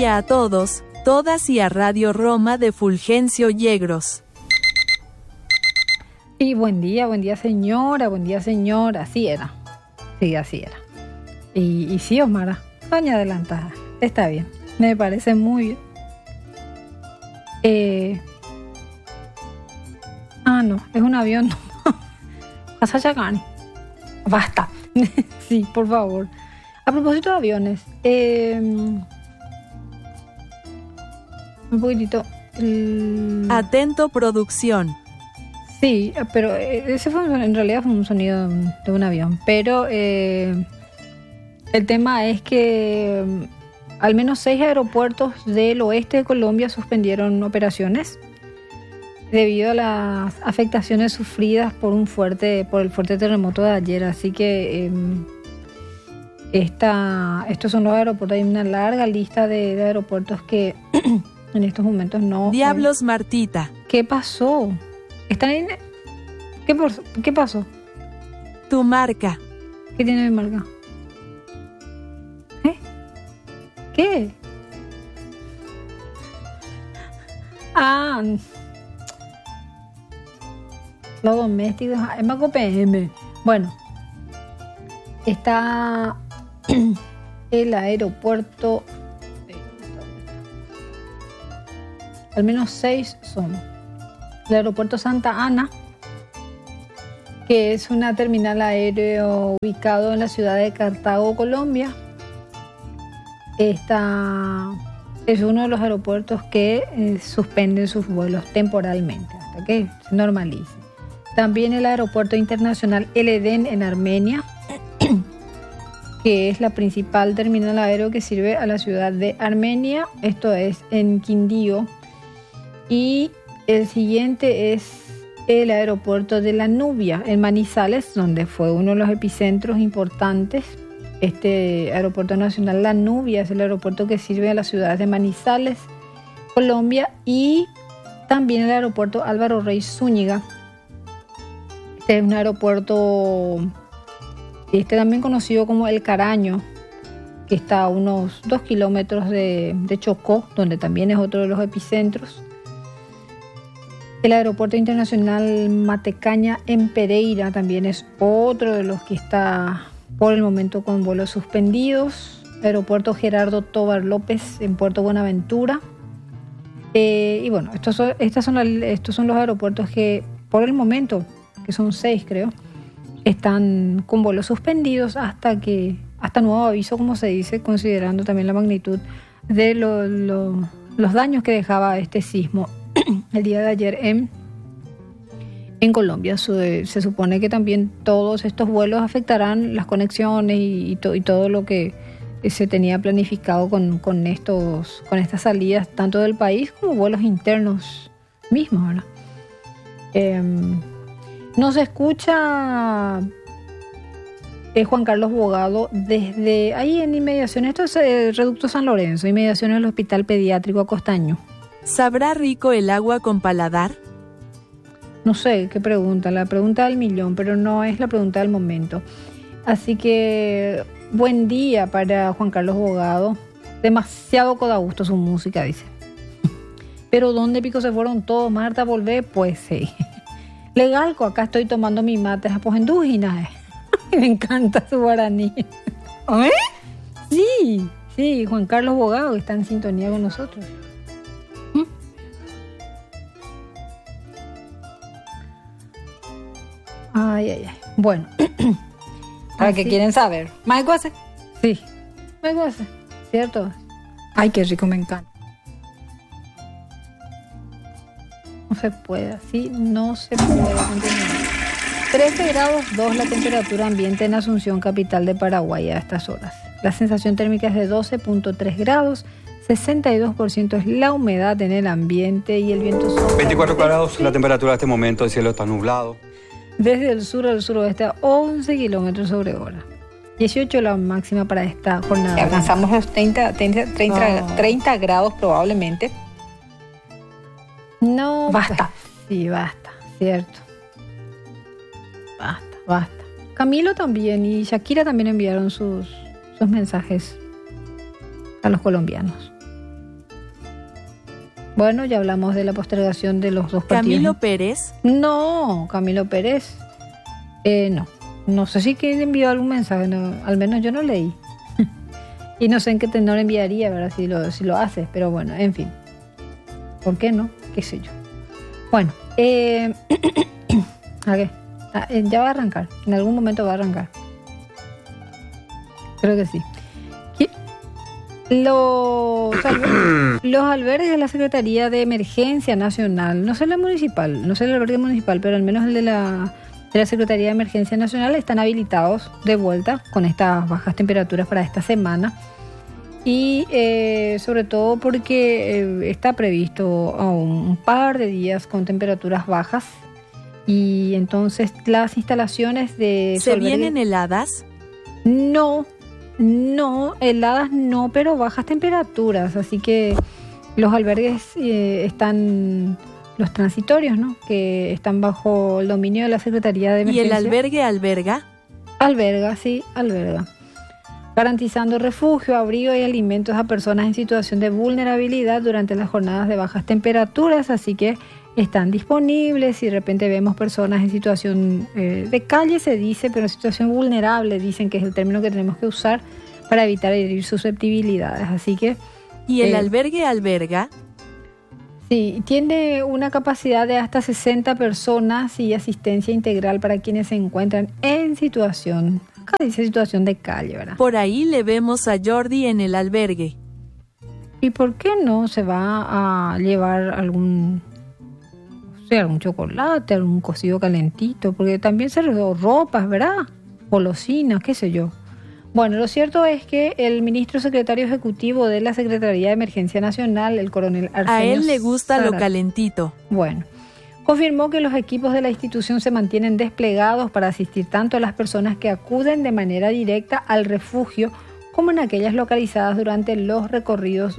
día a todos, todas y a Radio Roma de Fulgencio Yegros. Y buen día señora, así era. Sí, así era. Y sí, Osmara, doña adelantada, está bien, me parece muy bien. No, es un avión. Pasachacani. Basta. Sí, por favor. A propósito de aviones, un poquitito. Atento producción. Sí, pero ese en realidad fue un sonido de un avión. Pero el tema es que al menos 6 aeropuertos del oeste de Colombia suspendieron operaciones debido a las afectaciones sufridas por el fuerte terremoto de ayer. Así que estos son los aeropuertos. Hay una larga lista de aeropuertos que en estos momentos no. Diablos, Martita. ¿Qué pasó? ¿Están en? ¿Qué pasó? Tu marca. ¿Qué tiene mi marca? ¿Qué? Los domésticos, es más PM. Bueno, está el aeropuerto. Al menos 6 son. El aeropuerto Santa Ana, que es una terminal aéreo ubicado en la ciudad de Cartago, Colombia. Esta es uno de los aeropuertos que suspenden sus vuelos temporalmente hasta que se normalice. También el aeropuerto internacional El Edén en Armenia, que es la principal terminal aéreo que sirve a la ciudad de Armenia, esto es en Quindío. Y el siguiente es el aeropuerto de La Nubia en Manizales, donde fue uno de los epicentros importantes. Este aeropuerto nacional La Nubia es el aeropuerto que sirve a las ciudades de Manizales, Colombia, y también el aeropuerto Álvaro Rey Zúñiga. Este es un aeropuerto, también conocido como El Caraño, que está a unos 2 kilómetros de Chocó, donde también es otro de los epicentros. El aeropuerto internacional Matecaña en Pereira también es otro de los que está por el momento con vuelos suspendidos. Aeropuerto Gerardo Tobar López en Puerto Buenaventura. Y bueno, estos son los aeropuertos que por el momento, que son 6 creo, están con vuelos suspendidos hasta nuevo aviso, como se dice, considerando también la magnitud de los daños que dejaba este sismo el día de ayer en Colombia. Se supone que también todos estos vuelos afectarán las conexiones y todo lo que se tenía planificado con estas salidas, tanto del país como vuelos internos mismos, ¿verdad? Nos escucha Juan Carlos Bogado desde ahí en inmediaciones, esto es Reducto San Lorenzo, inmediaciones del Hospital Pediátrico Acostaño. ¿Sabrá rico el agua con paladar? No sé qué pregunta, la pregunta del millón, pero no es la pregunta del momento. Así que buen día para Juan Carlos Bogado. Demasiado coda gusto su música, dice. Pero ¿dónde pico se fueron todos? Marta, volvé, pues sí. Legalco, acá estoy tomando mi mate japojendúgina. Me encanta su guaraní. Sí, Juan Carlos Bogado, que está en sintonía con nosotros. Ay. Bueno. ¿Para qué quieren saber? ¿Maiguase? Sí. Maiguase, ¿cierto? Ay, qué rico, me encanta. No se puede, así no se puede continuar. 13 grados 2 la temperatura ambiente en Asunción, capital de Paraguay, a estas horas. La sensación térmica es de 12.3 grados, 62% es la humedad en el ambiente y el viento sopla. 24 grados la temperatura de este momento, el cielo está nublado. Desde el sur al suroeste a 11 kilómetros sobre hora. 18 la máxima para esta jornada. Alcanzamos los 30 grados probablemente. No. Basta. Sí, basta, cierto. Basta. Camilo también y Shakira también enviaron sus mensajes a los colombianos. Bueno, ya hablamos de la postergación de los dos partidos. ¿Camilo Pérez? No, Camilo Pérez. No. No sé si que envió algún mensaje, no, al menos yo no leí. Y no sé en qué tenor enviaría, ¿verdad? Si lo hace, pero bueno, en fin. ¿Por qué no? ¿Qué sé yo? Bueno, ¿a qué? Ya va a arrancar, en algún momento va a arrancar. Creo que sí. Los albergues de la Secretaría de Emergencia Nacional, no sé la municipal, no sé el albergue municipal, pero al menos el de la Secretaría de Emergencia Nacional están habilitados de vuelta con estas bajas temperaturas para esta semana. Y sobre todo porque está previsto un par de días con temperaturas bajas. Y entonces las instalaciones de... ¿Se vienen heladas? No, heladas no, pero bajas temperaturas. Así que los albergues están, los transitorios, ¿no? Que están bajo el dominio de la Secretaría de Emergencia. ¿Y el albergue alberga? Alberga, sí, alberga. Garantizando refugio, abrigo y alimentos a personas en situación de vulnerabilidad durante las jornadas de bajas temperaturas. Así que están disponibles. Si de repente vemos personas en situación de calle, se dice, pero en situación vulnerable, dicen que es el término que tenemos que usar para evitar herir susceptibilidades. Así que... ¿Y el albergue alberga? Sí, tiene una capacidad de hasta 60 personas y asistencia integral para quienes se encuentran en situación, acá dice situación de calle, ¿verdad? Por ahí le vemos a Jordi en el albergue. ¿Y por qué no se va a llevar algún chocolate, algún cocido calentito? Porque también se redó ropas, ¿verdad? Golosinas, qué sé yo. Bueno, lo cierto es que el ministro secretario ejecutivo de la Secretaría de Emergencia Nacional, el coronel Arsenio A él le gusta Zárate, lo calentito. Bueno, confirmó que los equipos de la institución se mantienen desplegados para asistir tanto a las personas que acuden de manera directa al refugio como en aquellas localizadas durante los recorridos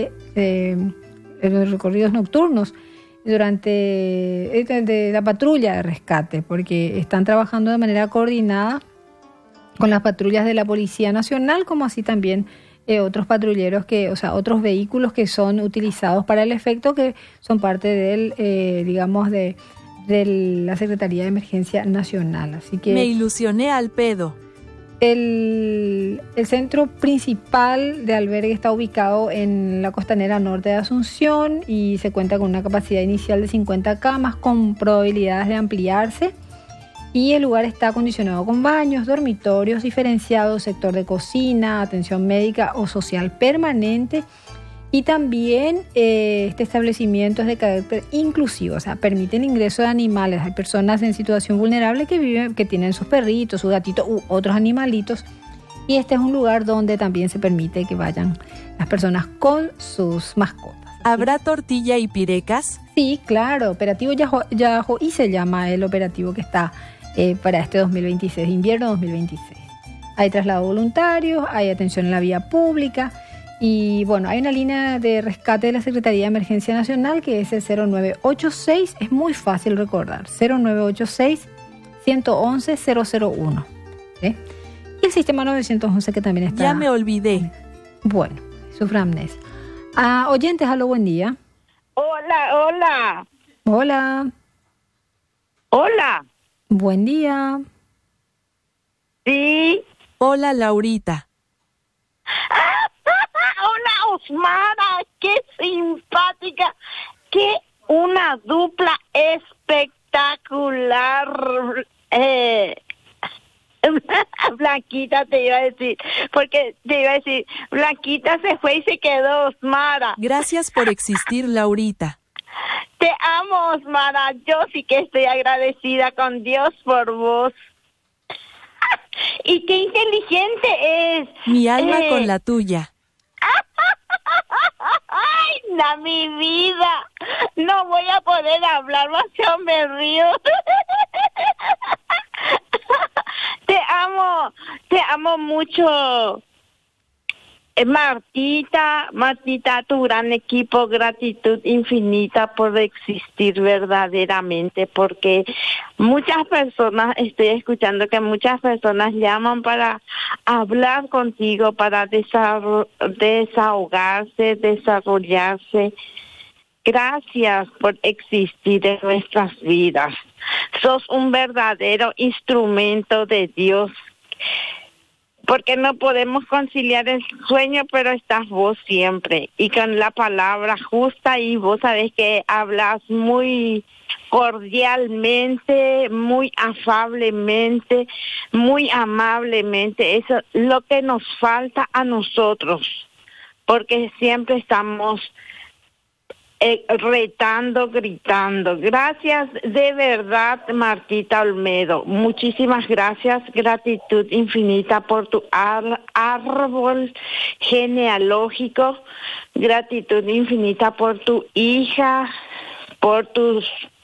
nocturnos, durante de la patrulla de rescate, porque están trabajando de manera coordinada con las patrullas de la Policía Nacional, como así también otros patrulleros otros vehículos que son utilizados para el efecto, que son parte del, de la Secretaría de Emergencia Nacional. Así que me ilusioné al pedo. El centro principal de albergue está ubicado en la costanera norte de Asunción y se cuenta con una capacidad inicial de 50 camas con probabilidades de ampliarse. Y el lugar está acondicionado con baños, dormitorios diferenciados, sector de cocina, atención médica o social permanente. Y también este establecimiento es de carácter inclusivo, o sea, permiten ingreso de animales. Hay personas en situación vulnerable que tienen sus perritos, sus gatitos u otros animalitos. Y este es un lugar donde también se permite que vayan las personas con sus mascotas. ¿Habrá tortilla y pirecas? Sí, claro, operativo Yahoí se llama el operativo que está para este 2026, invierno 2026. Hay traslado voluntario, hay atención en la vía pública y bueno, hay una línea de rescate de la Secretaría de Emergencia Nacional que es el 0986, es muy fácil recordar, 0986-111-001. ¿Sí? Y el sistema 911 que también está... Ya me olvidé. Bueno, sufre amnesia. Oyentes, aló, buen día. Hola. Hola. Hola. Buen día. Sí. Hola, Laurita. Hola, Osmara. Qué simpática. Qué una dupla espectacular. Blanquita te iba a decir, porque te iba a decir, Blanquita se fue y se quedó, Osmara. Gracias por existir, Laurita. Te amo, Osmara. Yo sí que estoy agradecida con Dios por vos. Y qué inteligente es. Mi alma con la tuya. ¡Ay, mi vida! No voy a poder hablar más, yo me río. Te amo mucho. Martita, tu gran equipo, gratitud infinita por existir verdaderamente, porque muchas personas, estoy escuchando que muchas personas llaman para hablar contigo, para desahogarse, desarrollarse. Gracias por existir en nuestras vidas. Sos un verdadero instrumento de Dios. Porque no podemos conciliar el sueño, pero estás vos siempre. Y con la palabra justa, y vos sabés que hablas muy cordialmente, muy afablemente, muy amablemente. Eso es lo que nos falta a nosotros. Porque siempre estamos retando, gritando. Gracias de verdad, Martita Olmedo. Muchísimas gracias, gratitud infinita por tu árbol genealógico, gratitud infinita por tu hija, por tus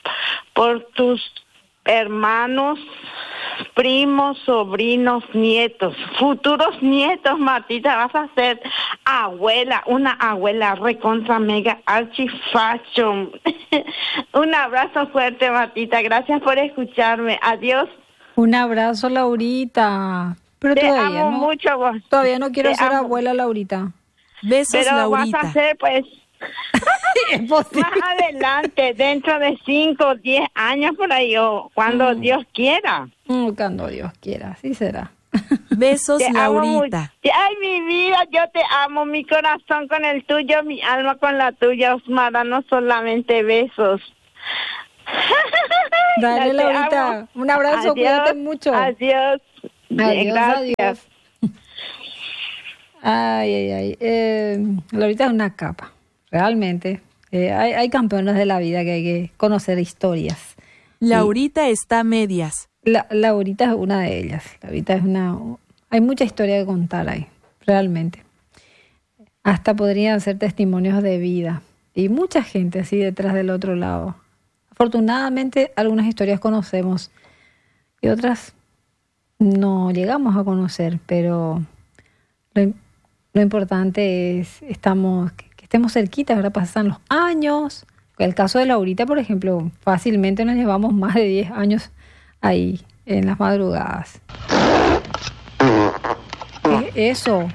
hermanos, primos, sobrinos, nietos, futuros nietos. Martita, vas a ser abuela, una abuela recontra mega archifacho. Un abrazo fuerte, Martita, gracias por escucharme, adiós. Un abrazo, Laurita. Pero te amo mucho vos. Todavía no quiero ser abuela, Laurita. Besos, pero Laurita. vas a ser, pues, más adelante, dentro de 5 o 10 años por ahí, o cuando Dios quiera. Cuando Dios quiera, así será. Besos, te Laurita. Ay, mi vida, yo te amo, mi corazón con el tuyo, mi alma con la tuya, Osmara, no solamente besos. Dale, Laurita, un abrazo, cuídate mucho. Adiós. Gracias. Ay. Laurita es una capa, realmente. Hay campeones de la vida que hay que conocer historias. Laurita está a medias. Laurita es una de ellas. Hay mucha historia que contar ahí, realmente. Hasta podrían ser testimonios de vida. Y mucha gente así detrás del otro lado. Afortunadamente, algunas historias conocemos y otras no llegamos a conocer, pero lo importante es que estemos cerquitas. Ahora pasan los años. El caso de Laurita, por ejemplo, fácilmente nos llevamos más de 10 años ahí, en las madrugadas. ¿Qué es eso?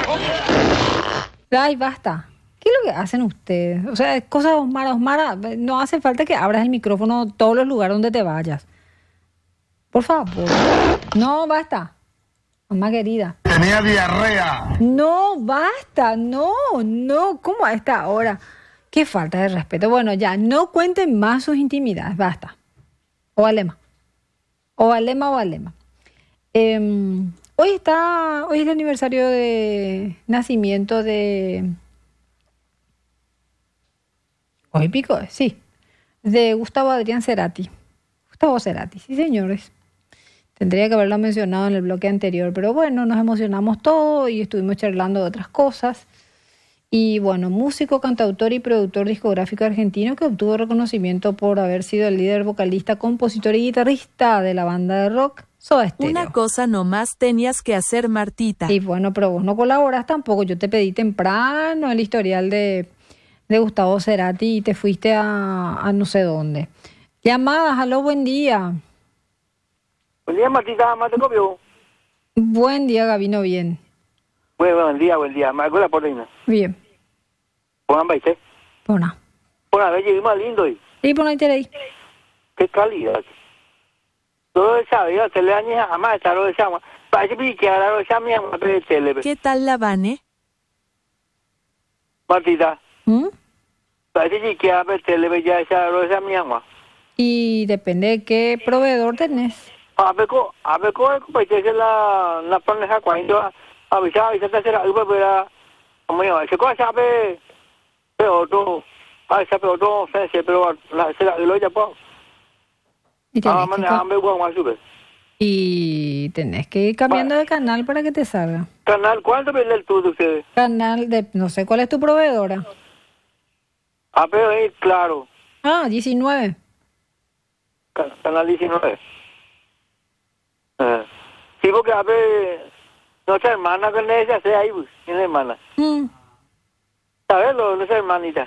Ay, basta. ¿Qué es lo que hacen ustedes? O sea, es cosa de Osmara, no hace falta que abras el micrófono todos los lugares donde te vayas. Por favor. No, basta. Mamá querida. Tenía diarrea. No, basta. No. ¿Cómo a esta hora? Qué falta de respeto. Bueno, ya, no cuenten más sus intimidades. Basta. O alema. Hoy es el aniversario de nacimiento de... Hoy pico, sí. De Gustavo Adrián Cerati. Gustavo Cerati, sí, señores. Tendría que haberlo mencionado en el bloque anterior, pero bueno, nos emocionamos todos y estuvimos charlando de otras cosas. Y bueno, músico, cantautor y productor discográfico argentino que obtuvo reconocimiento por haber sido el líder, vocalista, compositor y guitarrista de la banda de rock Soda Stereo. Una cosa nomás tenías que hacer, Martita. Y bueno, pero vos no colaboras tampoco. Yo te pedí temprano el historial de Gustavo Cerati y te fuiste a no sé dónde. Llamadas, aló, buen día. Buen día, Martita, ¿más te copió? Buen día, Gabino, bien. Buen día. ¿Me acuerdas por ahí? Bien. Pongan baile. Pona. Pona, ve, más lindo hoy. Sí, pona, ahí. Qué calidad. Todo esa vida, se le daña a más, lo de llama. Parece que ahora lo llama mi amor, ¿Qué tal la Vane? Martita. Parece que a ver, le ve ya esa lo llama mi amor. Y depende de qué proveedor tenés. A ver, pues que la paneja cuando avisa te será algo para amigo, se cosa sabe pero tú pero la será lo ya pues. Y tenés que ir cambiando de canal para que te salga. ¿Canal cuánto vende el tuyo ustedes? Canal de, no sé cuál es tu proveedora. Pero claro. 19. Canal 19. Sí, porque nuestra hermana con ella se ahí, mi hermana. ¿Sabes nuestra hermanita?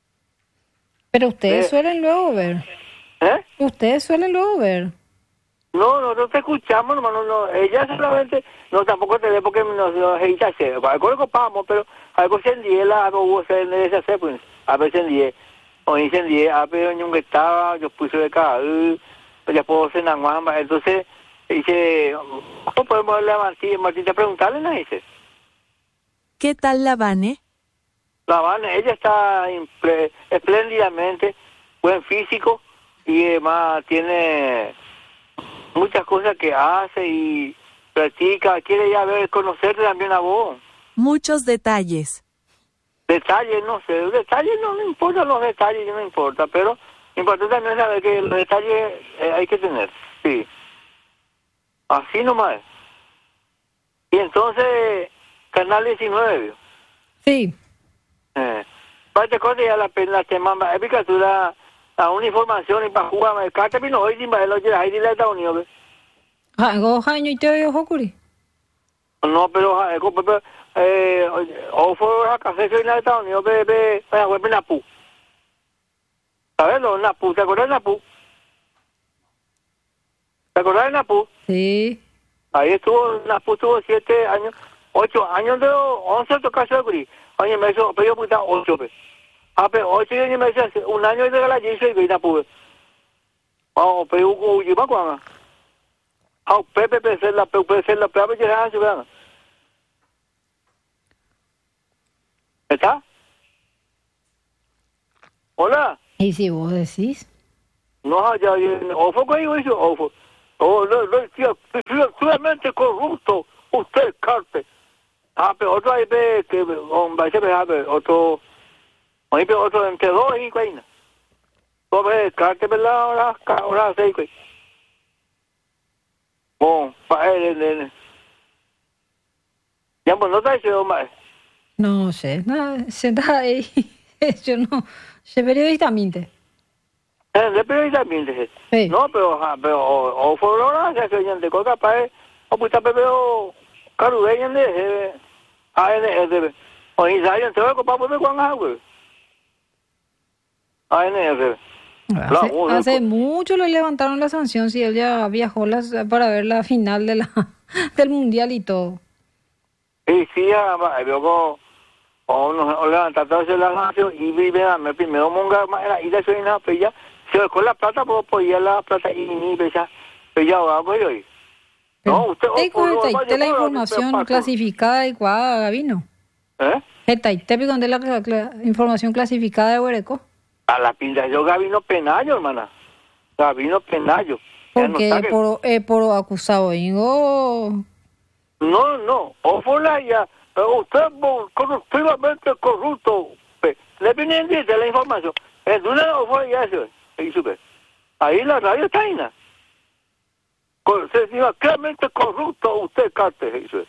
Pero ustedes suelen luego ver. ¿Eh? Ustedes suelen luego ver. No, nosotros te escuchamos, hermano, no, ella solamente, no, tampoco te ve porque nos edita hacer, algo le copamos, pero algo se endié la, no hubo se hacer, pues, a veces endié, o incendié, a veces un que estaba, yo puse de acá, pues ya puedo cenar más, entonces, dice, ¿cómo podemos darle a Martín te preguntarle, no dice? ¿Qué tal la Vane? La Vane, ella está espléndidamente, buen físico, y además tiene muchas cosas que hace y practica, quiere ya ver, conocerte también a vos. Muchos detalles. Detalles, no sé, detalles no me importan los detalles, no me importa, pero importante también saber que los detalles hay que tener, sí. Así nomás. Y entonces, Canal 19, ¿vio? Sí. Parte cosa ya la pena, semana, epicatura, a una información y para jugar, el carta vino hoy sin bajarlo, ya hay de Estados Unidos, ¿Go año y te oye Hokuri? no, pero, o fue a café que viene de Estados Unidos, fue Napú. ¿Sabes lo? Napú, ¿te acuerdas de Napú? ¿Te acuerdas de Napú? Sí. Ahí estuvo, Napú estuvo 7 años, 8 años de 11 tocaste de Guri. Oye, me hizo, pero yo puta 8, pues. Pero 8 años me hizo, un año de la Gisa y Napú. Oh, pero hubo Ujima Kwanga. Pepe, la Pepe, ya se vean. ¿Está? Hola. ¿Y si vos decís? No, ya, ofo que yo hice, ofo. Oh, no, tío, sumamente corrupto, usted, Carte. Pero otro ahí ve, que, va a ser, otro, ahí ve otro entre dos y cuena. Vos ves, Carte, ¿verdad? Ahora, seis, güey. Bueno, para él, ya, pues, no te ha hecho más. No sé, no, se está ahí. Yo no, se periodista miente. De periodista miente. Sí. No, pero, o fue una que se de cosa para él, o pues está pepeo, carudeño de, ANR. O Israel, te voy a ocupar por mi Juan Agüe. ANR. Hace mucho le levantaron la sanción si él ya viajó para ver la final de del mundial y todo. Y sí, luego o levantaron la sanción y me primero monga y de eso y nada, pues ya se dejó la plata, pues podía la plata y ni ya pues yo. No, usted ¿Te la información clasificada y cuál, Gabino? ¿Te picó de la información clasificada de Huereco? A la pinta yo Gabino Penayo, hermana. Gabino Penayo. Porque por acusado, ¿no? No. O fue la ya. Usted corruptivamente corrupto. Le viene de la información. En una o fue ya eso. Ahí la radio está ahí, ¿no? Se dice claramente corrupto usted, Carte. Eso.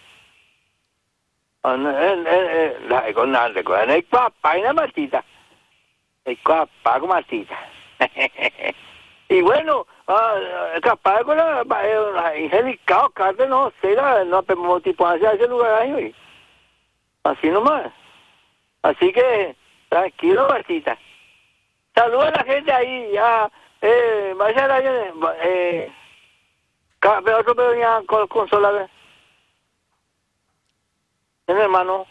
Con el papá y la matita. El papá con matita. Y bueno, capaz con la ingelicado, Carte, no sé, no podemos tipo hacia ese lugar ahí. Así nomás. Así que, tranquilo, Martita. Saluda a la gente ahí, ya, pero otro pedo ya consola, hermano.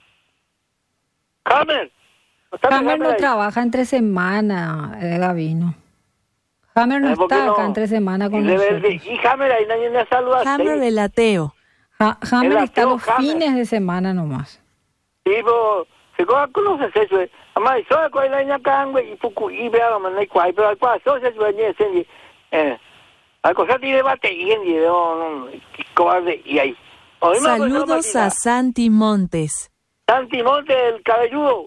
Hammer no trabaja entre semana, Gabino. Hammer no está acá entre semana con nosotros. Y Hammer ahí nadie me saluda. Hammer el ateo. Hammer está los fines de semana nomás. Sí, pero se conoce eso. Además, yo con la niña cangüe y poco y vea, no hay cual, pero cuál eso se sueña ese. Hay cosas de debate y cobarde y ahí. Saludos a Santi Montes. Santi Montes, el cabelludo.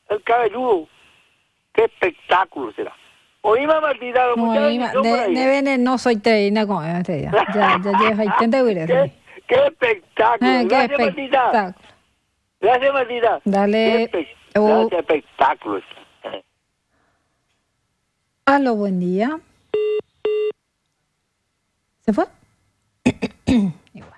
Qué espectáculo será. Oíme, Martita, no soy treina con este día. Ya lleva intenta huir eso. Qué espectáculo. Gracias, Martita. Gracias, Martita. Dale. Gracias, espectáculo. Aló, buen día. ¿Se fue? Igual.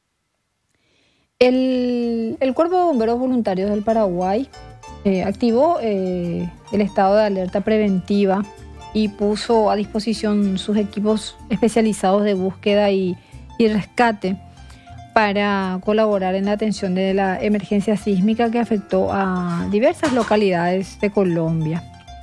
El Cuerpo de Bomberos Voluntarios del Paraguay activó el estado de alerta preventiva y puso a disposición sus equipos especializados de búsqueda y rescate para colaborar en la atención de la emergencia sísmica que afectó a diversas localidades de Colombia.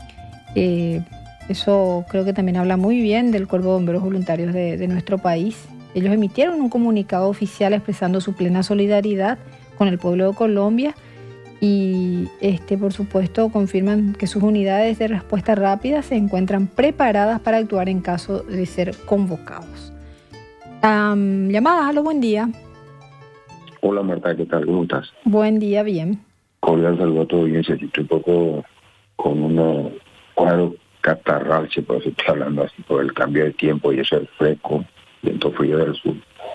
Eso creo que también habla muy bien del Cuerpo de Bomberos Voluntarios de nuestro país. Ellos emitieron un comunicado oficial expresando su plena solidaridad con el pueblo de Colombia y por supuesto confirman que sus unidades de respuesta rápida se encuentran preparadas para actuar en caso de ser convocados. Llamadas, aló, buen día. Hola Marta, ¿qué tal? ¿Cómo estás? Buen día, bien. Cordial saludo a tu audiencia. Estoy un poco con un cuadro catarral, si por eso estoy hablando así, por el cambio de tiempo y eso, el fresco, viento frío del sur.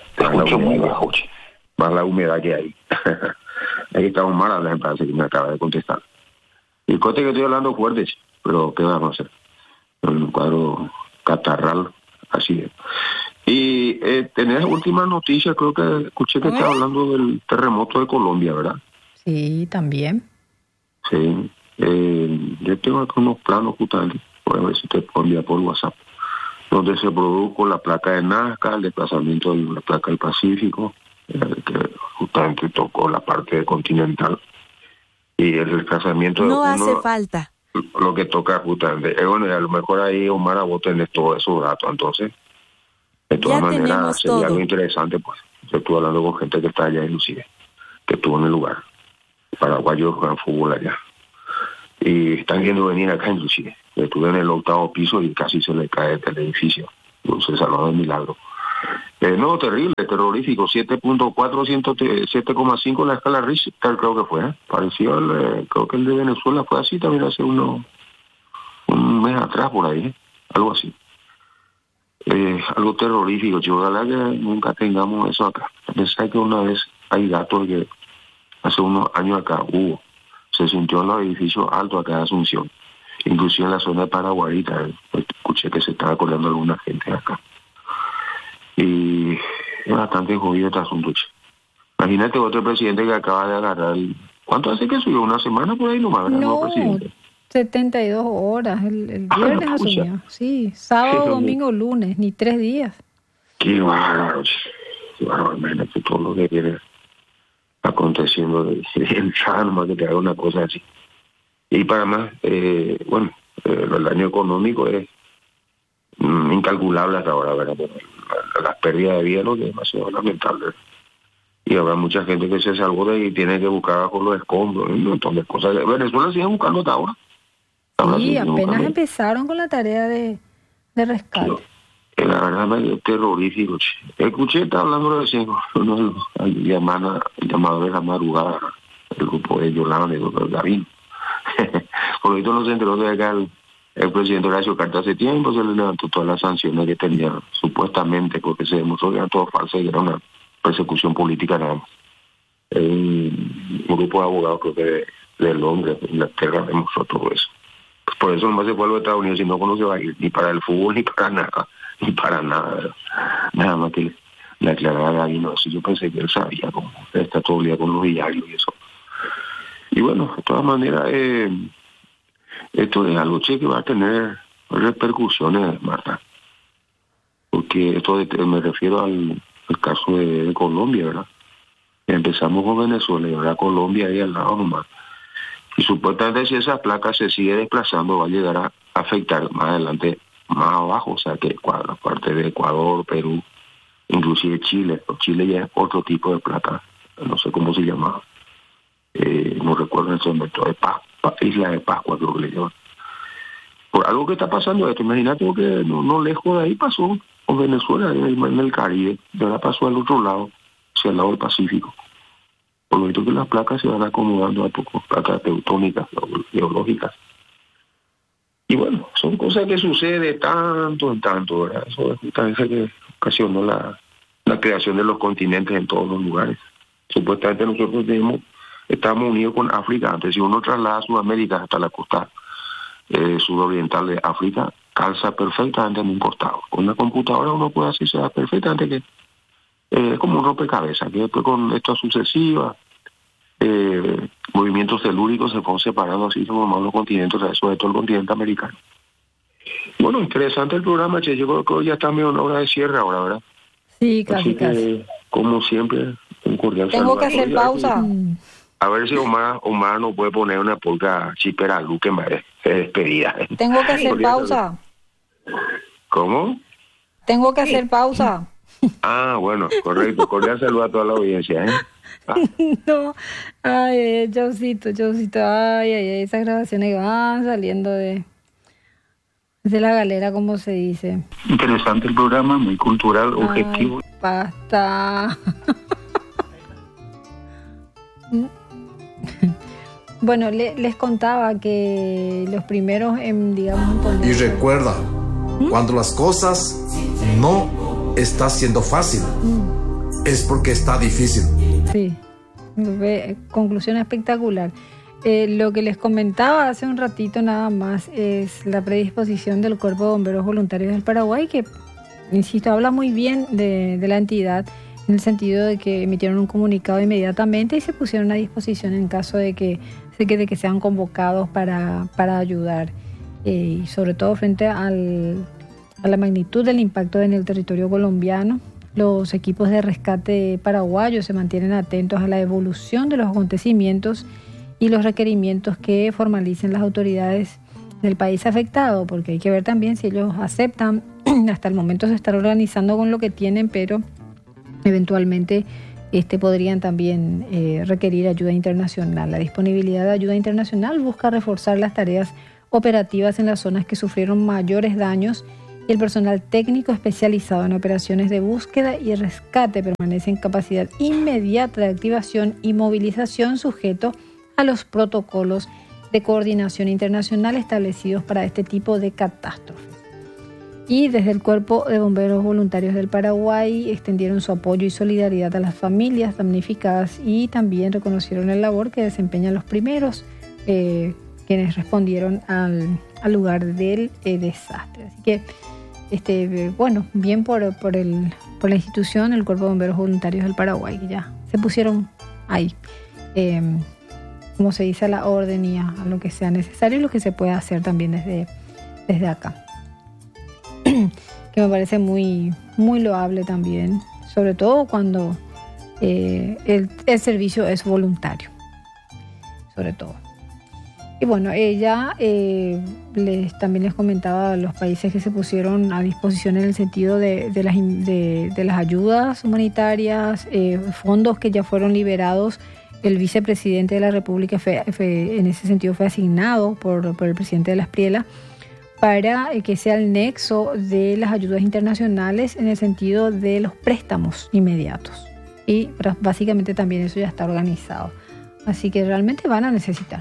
Más la humedad que hay. Aquí estamos mal hablando, me parece que me acaba de contestar. El coste que estoy hablando fuerte, pero ¿qué vamos a hacer? Un cuadro catarral, así es. Y tenés última noticia, creo que escuché que estaba hablando del terremoto de Colombia, ¿verdad? Sí, también. Sí. Yo tengo acá unos planos justamente, voy a ver si te puedo enviar por WhatsApp, donde se produjo la placa de Nazca, el desplazamiento de la placa del Pacífico, que justamente tocó la parte continental, y el desplazamiento no de hace falta. Lo que toca justamente. Bueno, a lo mejor ahí, Omar, a vos tenés todos esos datos, entonces, de todas Ya maneras, sería todo. algo interesante, pues. Yo estuve hablando con gente que está allá, inclusive, que estuvo en el lugar. Paraguayos juegan fútbol allá. Y están viendo venir acá, inclusive. Estuve en el 8º piso y casi se le cae el edificio. Se salvó de milagro. No, terrible, terrorífico. 7.4, 7,5 la escala Richter, creo que fue. Pareció, creo que el de Venezuela fue así también hace un mes atrás, por ahí. Algo así. Algo terrorífico, chico. Ojalá que nunca tengamos eso acá. Pensé que una vez hay datos que hace unos años acá se sintió en los edificios altos acá de Asunción, inclusive en la zona de Paraguarita. Escuché que se estaba colando alguna gente acá. Y es bastante jodido este asunto, chico. Imagínate otro presidente que acaba de agarrar ¿cuánto hace que subió? ¿Una semana por ahí nomás, verdad? No, Presidente. 72 horas, el viernes asumió. Sí, sábado, domingo, lunes, ni 3 días. Qué bárbaro, qué bárbaro, imagínate todo lo que viene aconteciendo de nomás que te haga una cosa así. Y para más, el daño económico es incalculable hasta ahora, ¿verdad? Las pérdidas de vida es demasiado lamentable. Y habrá mucha gente que se salvó de ahí y tiene que buscar bajo los escombros, un montón de cosas. Venezuela sigue buscando hasta ahora. Sí, apenas empezaron con la tarea de rescate. La verdad es terrorífico. Escuché, está hablando recién con el llamado de la madrugada, el grupo de Yolanda y el Gavín. Por esto no se enteró de acá el presidente Horacio Carta hace tiempo, se le levantó todas las sanciones que tenía, supuestamente, porque se demostró que era todo falso y que era una persecución política nada más. Un grupo de abogados, creo que de Londres, de Inglaterra, demostró todo eso. Por eso nomás se fue a los Estados Unidos y no se va a ir ni para el fútbol ni para nada. Nada más que le aclaraba a Gavino eso. Yo pensé que él sabía cómo está todo el día con los diarios y eso. Y bueno, de todas maneras, esto es algo que va a tener repercusiones, Marta. Porque esto me refiero al caso de Colombia, ¿verdad? Empezamos con Venezuela y ahora Colombia ahí al lado nomás. Y supuestamente si esa placa se sigue desplazando va a llegar a afectar más adelante, más abajo, o sea que la parte de Ecuador, Perú, inclusive Chile. Chile ya es otro tipo de placa, no sé cómo se llama, no recuerdo en ese momento, Isla de Pascua creo que le llaman. Por algo que está pasando esto, imagínate que no lejos de ahí pasó con Venezuela, en el Caribe, y ahora pasó al otro lado, hacia el lado del Pacífico. Por lo tanto que las placas se van acomodando a poco, placas tectónicas, geológicas. Y bueno, son cosas que suceden de tanto en tanto, ¿verdad? Eso es justamente que ocasionó la creación de los continentes en todos los lugares. Supuestamente nosotros estamos unidos con África. Antes, si uno traslada a Sudamérica hasta la costa sudoriental de África, calza perfectamente en un costado. Con la computadora uno puede hacerse perfectamente que es como un rompecabezas, que después con estas sucesivas movimientos telúricos se fueron separando así como los continentes, sobre todo el continente americano. Bueno, interesante el programa, che. Yo creo que ya está medio en hora de cierre ahora, ¿verdad? Sí, casi, Así que, como siempre, un cordial Tengo saludo. que hacer pausa. A ver si Omar nos puede poner una polka chipera Luque de despedida. Tengo que hacer Cordial pausa. saludo. ¿Cómo? Tengo que hacer pausa. Ah, bueno, correcto. Cordial saludo a toda la audiencia, ¿eh? No, ay, Josito, ay, esas grabaciones que van saliendo de la galera, como se dice. Interesante el programa, muy cultural, objetivo. Ay, basta. Bueno, les contaba que los primeros digamos... Y recuerda, cuando las cosas no están siendo fácil, es porque está difícil. Sí, conclusión espectacular. Lo que les comentaba hace un ratito nada más es la predisposición del Cuerpo de Bomberos Voluntarios del Paraguay, que, insisto, habla muy bien de la entidad, en el sentido de que emitieron un comunicado inmediatamente y se pusieron a disposición en caso de que sean convocados para ayudar, y sobre todo frente a la magnitud del impacto en el territorio colombiano. Los equipos de rescate paraguayos se mantienen atentos a la evolución de los acontecimientos y los requerimientos que formalicen las autoridades del país afectado, porque hay que ver también si ellos aceptan. Hasta el momento se están organizando con lo que tienen, pero eventualmente podrían también requerir ayuda internacional. La disponibilidad de ayuda internacional busca reforzar las tareas operativas en las zonas que sufrieron mayores daños, y el personal técnico especializado en operaciones de búsqueda y rescate permanece en capacidad inmediata de activación y movilización, sujeto a los protocolos de coordinación internacional establecidos para este tipo de catástrofes. Y desde el Cuerpo de Bomberos Voluntarios del Paraguay extendieron su apoyo y solidaridad a las familias damnificadas y también reconocieron la labor que desempeñan los primeros quienes respondieron al lugar del desastre. Así que bueno, bien por la institución, el Cuerpo de Bomberos Voluntarios del Paraguay, que ya se pusieron ahí, como se dice, a la orden y a lo que sea necesario y lo que se puede hacer también desde acá. Que me parece muy, muy loable también, sobre todo cuando el servicio es voluntario, sobre todo. Y bueno, ella también les comentaba los países que se pusieron a disposición en el sentido de las ayudas humanitarias, fondos que ya fueron liberados. El vicepresidente de la República en ese sentido fue asignado por el presidente de la Espriela para que sea el nexo de las ayudas internacionales en el sentido de los préstamos inmediatos. Y básicamente también eso ya está organizado. Así que realmente van a necesitar.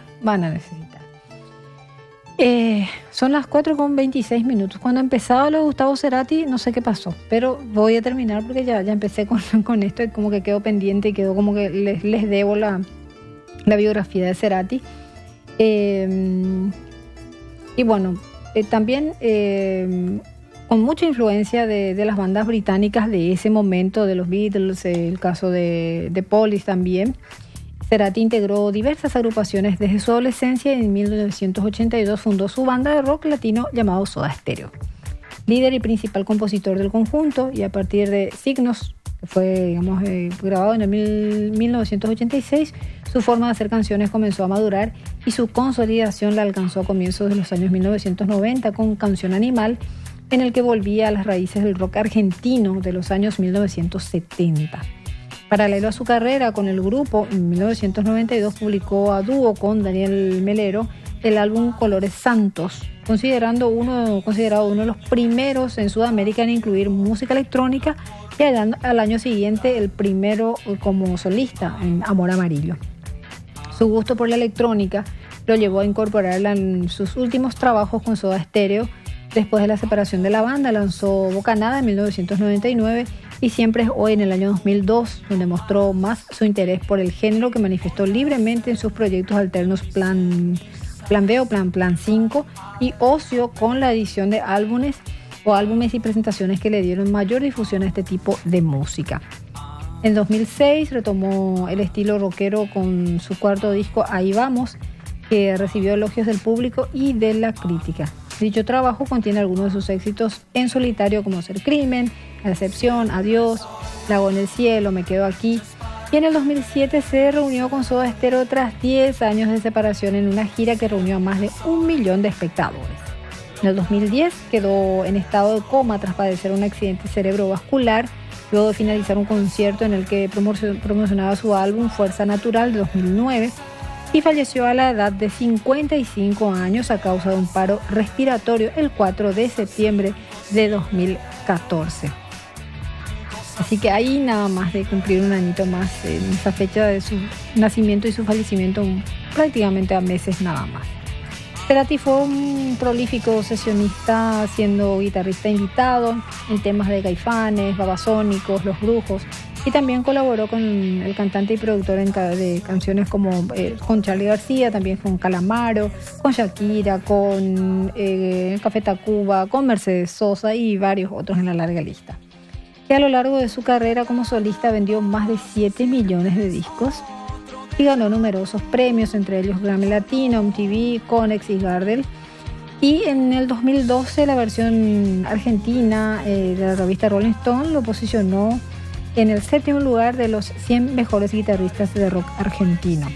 Son las 4:26. Cuando empezaba lo de Gustavo Cerati, no sé qué pasó, pero voy a terminar porque ya empecé con esto y como que quedó pendiente y quedó como que les debo la biografía de Cerati. Y bueno, también con mucha influencia de las bandas británicas de ese momento, de los Beatles, el caso de Police también. Cerati integró diversas agrupaciones desde su adolescencia y en 1982 fundó su banda de rock latino llamado Soda Stereo. Líder y principal compositor del conjunto, y a partir de Signos, que fue grabado en el 1986, su forma de hacer canciones comenzó a madurar y su consolidación la alcanzó a comienzos de los años 1990 con Canción Animal, en el que volvía a las raíces del rock argentino de los años 1970. Paralelo a su carrera con el grupo, en 1992 publicó a dúo con Daniel Melero el álbum Colores Santos, considerado uno de los primeros en Sudamérica en incluir música electrónica, y al año siguiente el primero como solista en Amor Amarillo. Su gusto por la electrónica lo llevó a incorporarla en sus últimos trabajos con Soda Stereo. Después de la separación de la banda, lanzó Bocanada en 1999 y Siempre es Hoy en el año 2002, donde mostró más su interés por el género, que manifestó libremente en sus proyectos alternos Plan B o Plan 5 y Ocio, con la edición de álbumes y presentaciones que le dieron mayor difusión a este tipo de música. En 2006 retomó el estilo rockero con su cuarto disco Ahí Vamos, que recibió elogios del público y de la crítica. Dicho trabajo contiene algunos de sus éxitos en solitario como Ser Crimen, La Decepción, Adiós, Lago en el Cielo, Me Quedo Aquí. Y en el 2007 se reunió con Soda Stereo tras 10 años de separación en una gira que reunió a más de 1 millón de espectadores. En el 2010 quedó en estado de coma tras padecer un accidente cerebrovascular, luego de finalizar un concierto en el que promocionaba su álbum Fuerza Natural de 2009 y falleció a la edad de 55 años a causa de un paro respiratorio el 4 de septiembre de 2014. Así que ahí nada más de cumplir un añito más en esa fecha de su nacimiento y su fallecimiento, prácticamente a meses nada más. Cerati fue un prolífico sesionista, siendo guitarrista invitado en temas de Caifanes, Babasónicos, Los Brujos, y también colaboró con el cantante y productor de canciones como con Charly García, también con Calamaro, con Shakira, con Café Tacuba, con Mercedes Sosa y varios otros en la larga lista. Que a lo largo de su carrera como solista vendió más de 7 millones de discos y ganó numerosos premios, entre ellos Grammy Latino, MTV, Conex y Gardel. Y en el 2012 la versión argentina de la revista Rolling Stone lo posicionó en el 7º lugar de los 100 mejores guitarristas de rock argentino.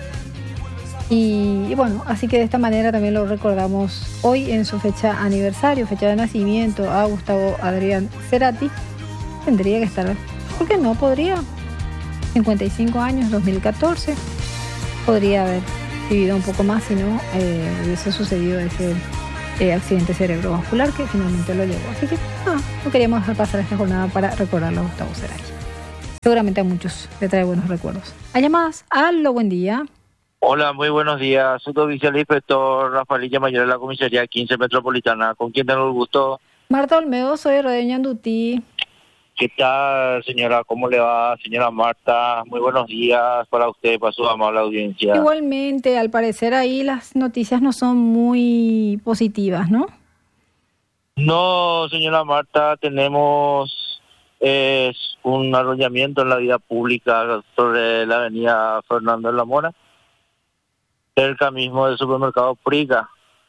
Y bueno, así que de esta manera también lo recordamos hoy en su fecha aniversario, fecha de nacimiento, a Gustavo Adrián Cerati. Tendría que estar, ¿por qué no? Podría, 55 años, 2014, podría haber vivido un poco más si no hubiese sucedido ese accidente cerebrovascular que finalmente lo llevó. Así que no queríamos dejar pasar esta jornada para recordarlo a Gustavo Cerati. Seguramente a muchos le trae buenos recuerdos. ¿Hay llamadas? Aló, buen día. Hola, muy buenos días. Suboficial inspector Rafaelilla Mayor de la Comisaría 15 Metropolitana. ¿Con quién tengo el gusto? Marta Olmedo, soy Rodeña Andutí. ¿Qué tal, señora? ¿Cómo le va, señora Marta? Muy buenos días para usted, para su amable audiencia. Igualmente, al parecer ahí las noticias no son muy positivas, ¿no? No, señora Marta, tenemos un arrollamiento en la vida pública sobre la avenida Fernando de la Mora, cerca mismo del supermercado Priga.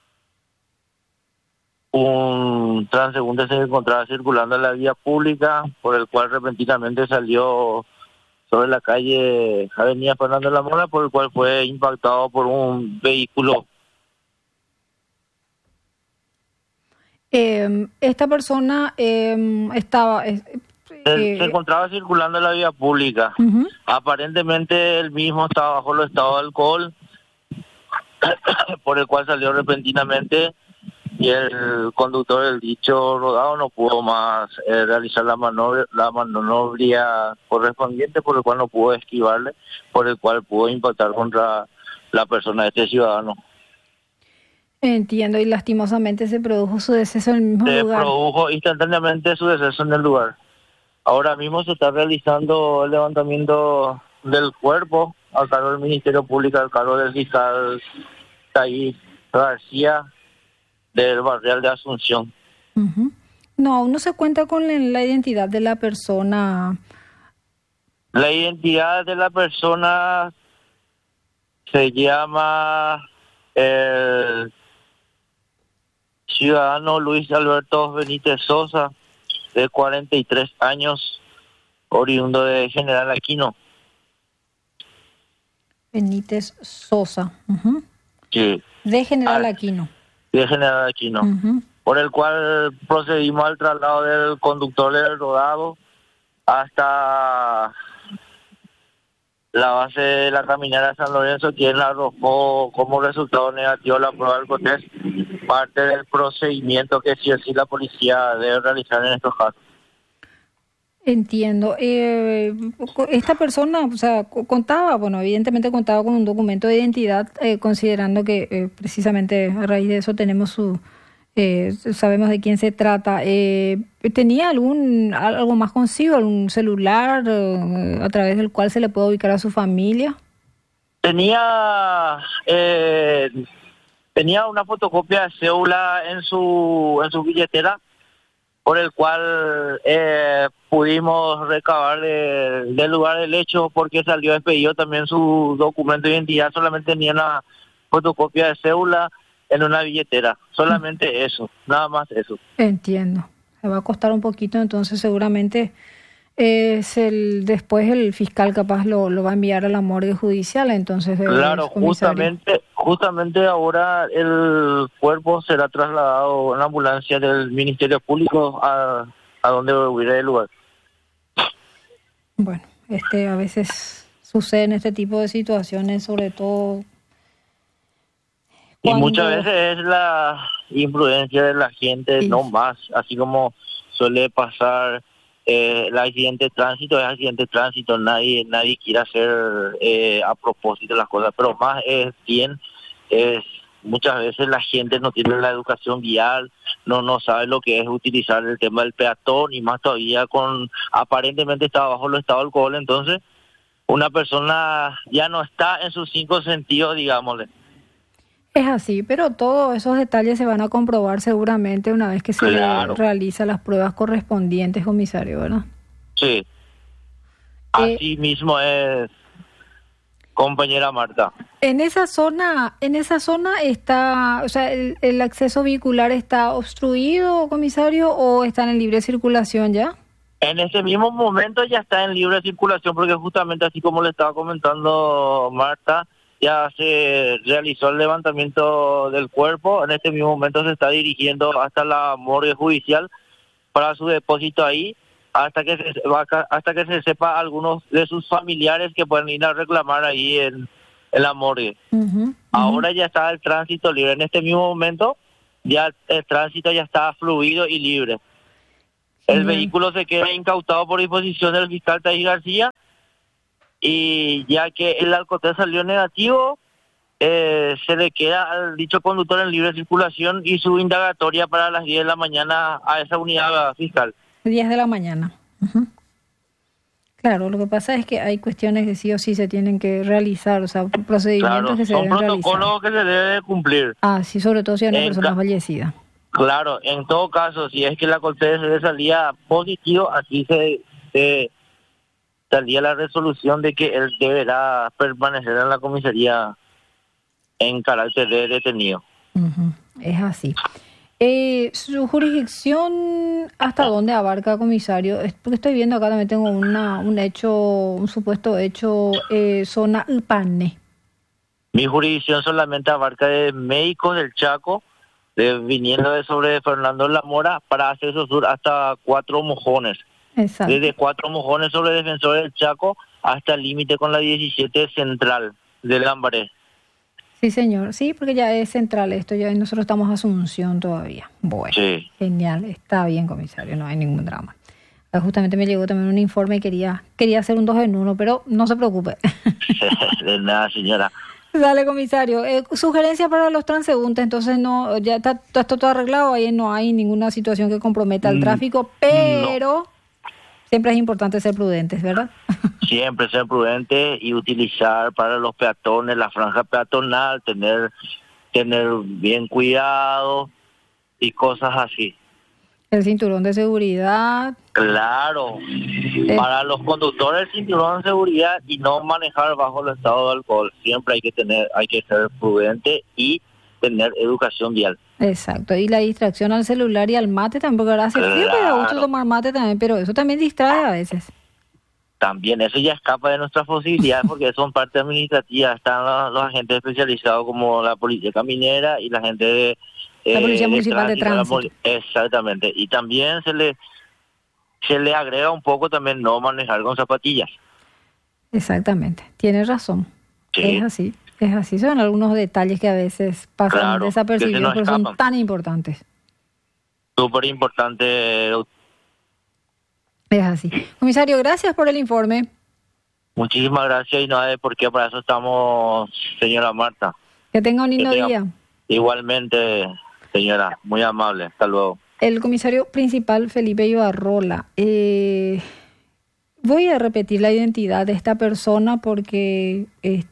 Un transeúnte se encontraba circulando en la vía pública, por el cual repentinamente salió sobre la calle Avenida Fernando de la Mora, por el cual fue impactado por un vehículo. Esta persona estaba... se encontraba circulando en la vía pública. Uh-huh. Aparentemente él mismo estaba bajo el estado de alcohol, por el cual salió repentinamente. Y el conductor del dicho rodado no pudo más realizar la manobra correspondiente, por el cual no pudo esquivarle, por el cual pudo impactar contra la persona de este ciudadano. Entiendo, y lastimosamente se produjo su deceso en el mismo lugar. Se produjo instantáneamente su deceso en el lugar. Ahora mismo se está realizando el levantamiento del cuerpo a cargo del Ministerio Público, al cargo del fiscal Taís García, del barrial de Asunción. Uh-huh. No, aún no se cuenta con la identidad de la persona. La identidad de la persona se llama el ciudadano Luis Alberto Benítez Sosa, de 43 años, oriundo de General Aquino. Benítez Sosa. Uh-huh. Sí. De General Aquino. De General Aquino. Uh-huh. Por el cual procedimos al traslado del conductor del rodado hasta la base de la caminera San Lorenzo, quien arrojó como resultado negativo la prueba del alcotest, parte del procedimiento que sí o sí la policía debe realizar en estos casos. Entiendo. Esta persona, o sea, evidentemente contaba con un documento de identidad, considerando que precisamente a raíz de eso tenemos sabemos de quién se trata. ¿Tenía algo más consigo, algún celular a través del cual se le puede ubicar a su familia? Tenía una fotocopia de cédula en su billetera, por el cual pudimos recabar del lugar del hecho, porque salió despedido también su documento de identidad. Solamente tenía una fotocopia de cédula, en una billetera. Solamente eso, nada más eso. Entiendo. Se va a costar un poquito, entonces seguramente después el fiscal capaz lo va a enviar a la morgue judicial, entonces. Claro, justamente ahora el cuerpo será trasladado en ambulancia del Ministerio Público a donde hubiera el lugar. Bueno, a veces suceden este tipo de situaciones, sobre todo y muchas veces es la imprudencia de la gente, no más, así como suele pasar el accidente de tránsito, es accidente de tránsito, nadie quiere hacer a propósito las cosas, pero más es muchas veces la gente no tiene la educación vial, no sabe lo que es utilizar el tema del peatón, y más todavía aparentemente está bajo el estado de alcohol, entonces una persona ya no está en sus 5 sentidos, digámosle. Es así, pero todos esos detalles se van a comprobar seguramente una vez que se le realizan las pruebas correspondientes, comisario, ¿verdad? Sí. Así mismo es, compañera Marta. En esa zona está, o sea, el acceso vehicular está obstruido, comisario, o está en libre circulación ya? En este mismo momento ya está en libre circulación, porque justamente así como le estaba comentando Marta, ya se realizó el levantamiento del cuerpo. En este mismo momento se está dirigiendo hasta la morgue judicial para su depósito ahí, hasta que se sepa algunos de sus familiares que pueden ir a reclamar ahí en la morgue. Ahora ya está el tránsito libre. En este mismo momento ya el tránsito ya está fluido y libre. El vehículo se queda incautado por disposición del fiscal Taís García, y ya que el alcohol salió negativo, se le queda al dicho conductor en libre circulación y su indagatoria para las 10 de la mañana a esa unidad fiscal. 10 de la mañana. Claro, lo que pasa es que hay cuestiones que sí o sí se tienen que realizar, o sea, procedimientos que se deben realizar. Son protocolos que se deben cumplir. Sí, sobre todo si hay una persona fallecida. Claro, en todo caso, si es que la Corte salía positivo, aquí se salía la resolución de que él deberá permanecer en la comisaría en carácter de detenido. Es así. ¿Su jurisdicción hasta dónde abarca, comisario? Porque estoy viendo acá también tengo un supuesto hecho, zona Ipané. Mi jurisdicción solamente abarca de Médicos del Chaco, viniendo de sobre Fernando La Mora para Acceso Sur hasta Cuatro Mojones. Exacto. Desde Cuatro Mojones sobre Defensores del Chaco hasta el límite con la 17 Central de Lambaré. Sí, señor. Sí, porque ya es central esto, ya nosotros estamos en Asunción todavía. Bueno, sí. Genial. Está bien, comisario, no hay ningún drama. Justamente me llegó también un informe y quería hacer un 2 en 1, pero no se preocupe. De nada, señora. Dale, comisario. Sugerencia para los transeúntes, entonces no, ya está todo arreglado, ahí no hay ninguna situación que comprometa el tráfico, pero siempre es importante ser prudentes, ¿verdad? Siempre ser prudente y utilizar para los peatones la franja peatonal, tener bien cuidado y cosas así. El cinturón de seguridad. Claro, para los conductores el cinturón de seguridad y no manejar bajo el estado de alcohol. Siempre hay que ser prudente y tener educación vial. Exacto, y la distracción al celular y al mate también, porque ahora hace frío y da gusto tomar mate también, pero eso también distrae a veces. También eso ya escapa de nuestras posibilidades porque son parte administrativa. Están los agentes especializados como la policía caminera y la gente de la policía municipal de tránsito. Exactamente, y también se le agrega un poco también no manejar con zapatillas. Exactamente, tienes razón. Sí. Es así, son algunos detalles que a veces pasan desapercibidos, pero son tan importantes. Súper importante. Es así. Comisario, gracias por el informe. Muchísimas gracias y no hay por qué, para eso estamos, señora Marta. Que tenga un lindo día. Igualmente, señora, muy amable. Hasta luego. El comisario principal, Felipe Ibarrola. Voy a repetir la identidad de esta persona porque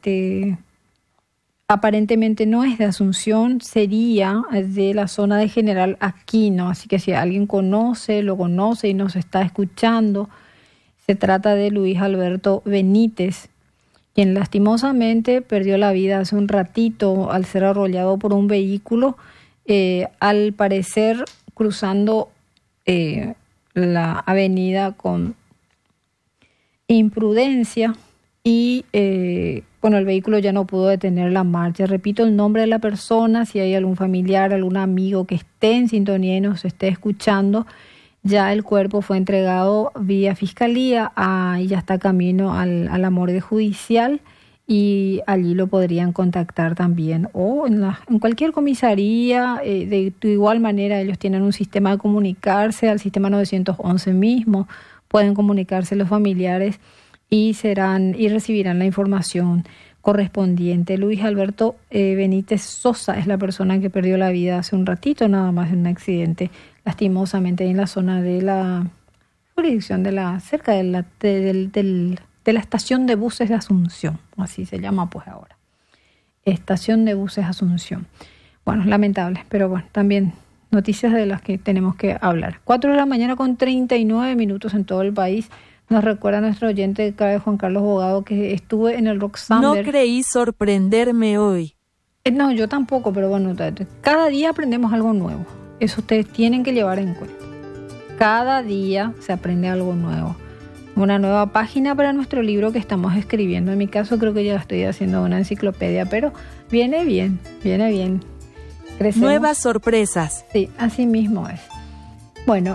aparentemente no es de Asunción, sería de la zona de General Aquino, así que si alguien lo conoce y nos está escuchando, se trata de Luis Alberto Benítez, quien lastimosamente perdió la vida hace un ratito al ser arrollado por un vehículo, al parecer cruzando la avenida con imprudencia y el vehículo ya no pudo detener la marcha. Repito el nombre de la persona, si hay algún familiar, algún amigo que esté en sintonía y nos esté escuchando. Ya el cuerpo fue entregado vía fiscalía y ya está camino a la morgue judicial, y allí lo podrían contactar también, o en cualquier comisaría. De igual manera ellos tienen un sistema de comunicarse al sistema 911 mismo, pueden comunicarse los familiares y recibirán la información correspondiente. Luis Alberto Benítez Sosa es la persona que perdió la vida hace un ratito nada más en un accidente, lastimosamente en la zona de la jurisdicción cerca de la estación de buses de Asunción, así se llama pues ahora, estación de buses Asunción. Bueno, lamentable, pero bueno, también noticias de las que tenemos que hablar. 4 de la mañana con 39 minutos en todo el país. Nos recuerda nuestro oyente de CAE, Juan Carlos Bogado, que estuve en el Rock Summer. No creí sorprenderme hoy. No, yo tampoco, pero bueno, cada día aprendemos algo nuevo. Eso ustedes tienen que llevar en cuenta. Cada día se aprende algo nuevo. Una nueva página para nuestro libro que estamos escribiendo. En mi caso creo que ya estoy haciendo una enciclopedia, pero viene bien. Crecemos. Nuevas sorpresas. Sí, así mismo es. Bueno,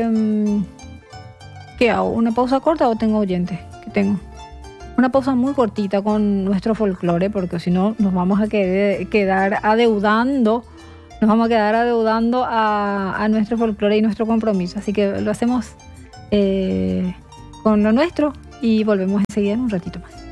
¿qué hago? ¿Una pausa corta o tengo oyentes? ¿Qué tengo? Una pausa muy cortita con nuestro folclore, porque si no nos vamos a quedar adeudando. Nos vamos a quedar adeudando a nuestro folclore y nuestro compromiso. Así que lo hacemos con lo nuestro y volvemos enseguida en un ratito más.